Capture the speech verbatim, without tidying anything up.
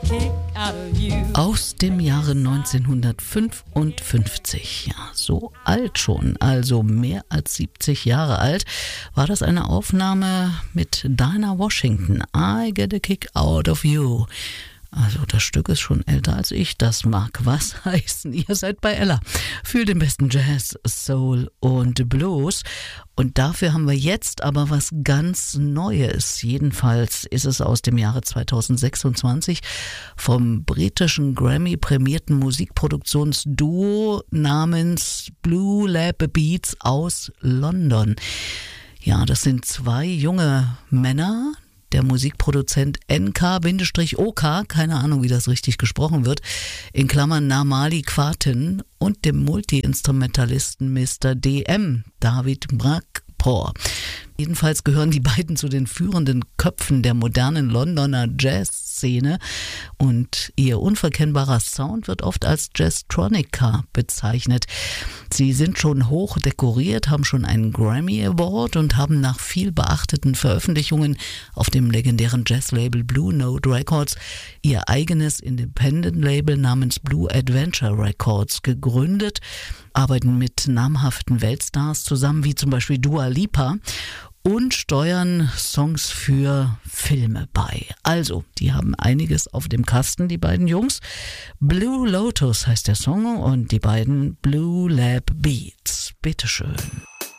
Aus dem Jahre neunzehnhundertfünfundfünfzig, ja, so alt schon, also mehr als siebzig Jahre alt, war das eine Aufnahme mit Dinah Washington, I Get a Kick Out of You. Also das Stück ist schon älter als ich das mag. Was heißen, ihr seid bei Ella für den besten Jazz, Soul und Blues. Und dafür haben wir jetzt aber was ganz Neues. Jedenfalls ist es aus dem Jahre zweitausendsechsundzwanzig vom britischen Grammy-prämierten Musikproduktionsduo namens Blue Lab Beats aus London. Ja, das sind zwei junge Männer. Der Musikproduzent N K O K, keine Ahnung, wie das richtig gesprochen wird, in Klammern Namali Quatin, und dem Multi-Instrumentalisten Mister D M, David Brakpour. Jedenfalls gehören die beiden zu den führenden Köpfen der modernen Londoner Jazzszene und ihr unverkennbarer Sound wird oft als Jazztronica bezeichnet. Sie sind schon hoch dekoriert, haben schon einen Grammy Award und haben nach viel beachteten Veröffentlichungen auf dem legendären Jazzlabel Blue Note Records ihr eigenes Independent-Label namens Blue Adventure Records gegründet, arbeiten mit namhaften Weltstars zusammen, wie zum Beispiel Dua Lipa, und steuern Songs für Filme bei. Also, die haben einiges auf dem Kasten, die beiden Jungs. Blue Lotus heißt der Song und die beiden Blue Lab Beats. Bitteschön.